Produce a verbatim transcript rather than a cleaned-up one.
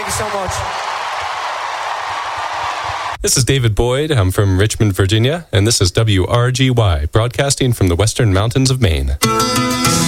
you so much. This is David Boyd. I'm from Richmond, Virginia, and this is W R G Y, broadcasting from the Western Mountains of Maine.